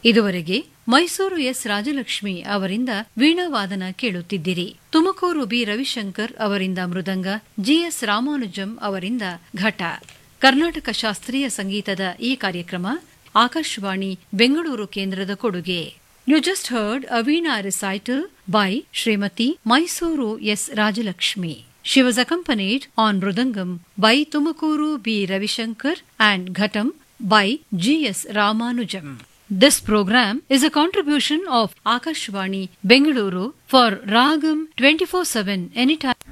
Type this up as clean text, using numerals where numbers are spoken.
ಇದುವರೆಗೆ ಮೈಸೂರು ಎಸ್ ರಾಜಲಕ್ಷ್ಮಿ ಅವರಿಂದ ವೀಣಾವಾದನ ಕೇಳುತ್ತಿದ್ದಿರಿ. ತುಮಕೂರು ಬಿ ರವಿಶಂಕರ್ ಅವರಿಂದ ಮೃದಂಗ, ಜಿಎಸ್ ರಾಮಾನುಜಂ ಅವರಿಂದ ಘಟ. ಕರ್ನಾಟಕ ಶಾಸ್ತ್ರೀಯ ಸಂಗೀತದ ಈ ಕಾರ್ಯಕ್ರಮ ಆಕಾಶವಾಣಿ ಬೆಂಗಳೂರು ಕೇಂದ್ರದ ಕೊಡುಗೆ. You just heard a Veena recital by Srimati Mysuru S. Rajalakshmi. She was accompanied on Mridangam by Tumakuru B. Ravishankar and Ghatam by G.S. Ramanujam. This program is a contribution of Akashvani Bengaluru for Ragam 24/7 Anytime.